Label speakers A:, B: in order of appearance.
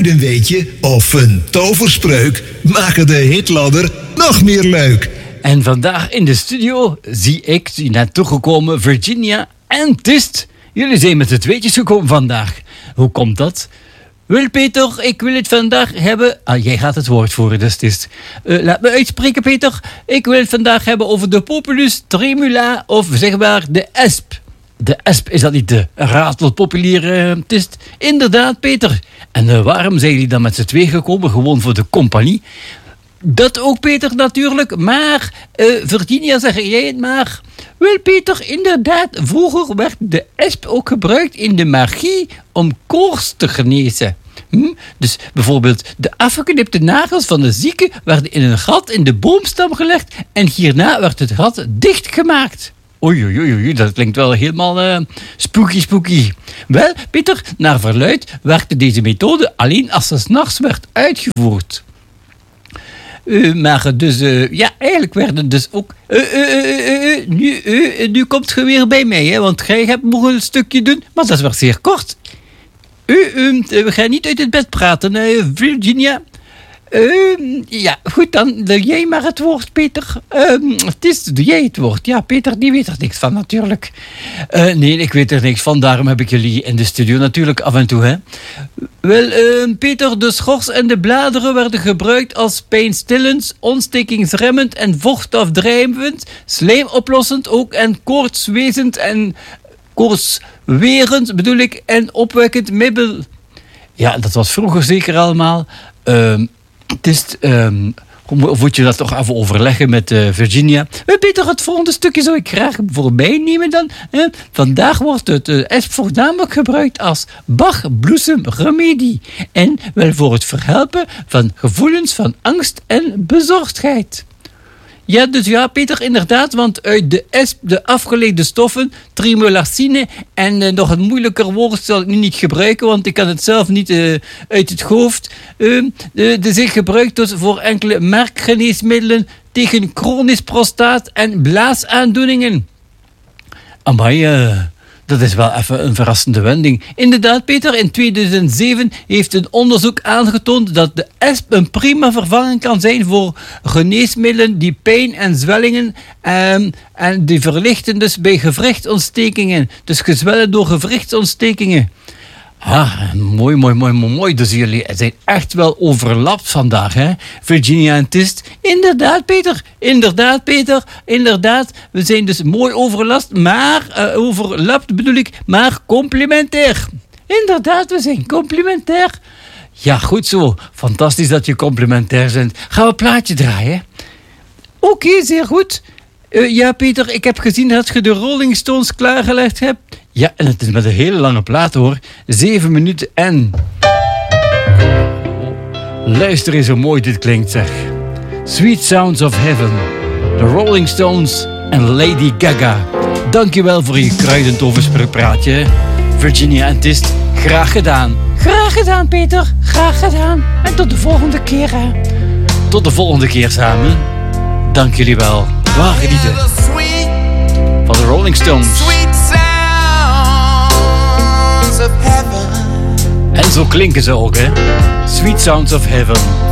A: kruidenweetje of een toverspreuk maken de hitladder nog meer leuk.
B: En vandaag in de studio zie ik, net toegekomen, Virginia en Tist. Jullie zijn met de tweetjes gekomen vandaag. Hoe komt dat? Wel Peter, ik wil het vandaag hebben... jij gaat het woord voeren, dus Tist. Laat me uitspreken, Peter. Ik wil het vandaag hebben over de Populus tremula, of zeg maar de esp. De esp, is dat niet de ratelpopuliere Tist? Inderdaad, Peter. En waarom zijn jullie dan met z'n twee gekomen? Gewoon voor de compagnie? Dat ook, Peter, natuurlijk. Maar, Virginia, zeg jij het maar. Wel, Peter, inderdaad, vroeger werd de esp ook gebruikt in de magie om koorts te genezen. Dus bijvoorbeeld de afgeknipte nagels van de zieke werden in een gat in de boomstam gelegd en hierna werd het gat dichtgemaakt. Oei, dat klinkt wel helemaal spooky. Wel, Peter, naar verluidt werkte deze methode alleen als ze 's nachts werd uitgevoerd. Maar dus, eigenlijk werden dus ook... Nu komt je weer bij mij, hè, want jij hebt nog een stukje doen, maar dat is wel zeer kort. We gaan niet uit het bed praten, Virginia. Ja, goed, dan doe jij maar het woord, Peter. Doe jij het woord. Ja, Peter, die weet er niks van, natuurlijk. Nee, ik weet er niks van. Daarom heb ik jullie in de studio natuurlijk af en toe, hè. Wel, Peter, de schors en de bladeren werden gebruikt als pijnstillend, ontstekingsremmend en vochtafdrijvend, slijmoplossend ook en koortswezend en koortswerend, bedoel ik, en opwekkend middel. Ja, dat was vroeger zeker allemaal. Het is... moet je dat toch even overleggen met Virginia? Peter, het volgende stukje zou ik graag voorbij nemen dan. Vandaag wordt het esp voornamelijk gebruikt als Bach-bloesemremedie. En wel voor het verhelpen van gevoelens van angst en bezorgdheid. Ja, dus ja, Peter, inderdaad, want uit de esp de afgeleide stoffen, tremolacine en nog een moeilijker woord zal ik nu niet gebruiken, want ik kan het zelf niet uit het hoofd. Zich gebruikt dus voor enkele merkgeneesmiddelen tegen chronisch prostaat en blaasaandoeningen. Amai, dat is wel even een verrassende wending. Inderdaad, Peter, in 2007 heeft een onderzoek aangetoond dat de esp een prima vervanging kan zijn voor geneesmiddelen die pijn en zwellingen en die verlichten dus bij gewrichtsontstekingen. Dus gezwellen door gewrichtsontstekingen. Mooi. Dus jullie zijn echt wel overlapt vandaag, hè? Virginia en Tist. Inderdaad, Peter. We zijn dus mooi overlast, maar overlapt bedoel ik, maar complementair. Inderdaad, we zijn complementair. Ja, goed zo. Fantastisch dat je complementair bent. Gaan we een plaatje draaien? Oké, zeer goed. Ja, Peter, ik heb gezien dat je de Rolling Stones klaargelegd hebt. Ja, en het is met een hele lange plaat, hoor. 7 minuten en... Luister eens hoe mooi dit klinkt, zeg. Sweet Sounds of Heaven. The Rolling Stones en Lady Gaga. Dankjewel voor je kruidend overspraakpraatje. Virginia en Tist, graag gedaan. Graag gedaan, Peter. Graag gedaan. En tot de volgende keer, hè. Tot de volgende keer samen. Dank jullie wel. Waar genieten. Van de Rolling Stones. En zo klinken ze ook, hè. Sweet Sounds of Heaven.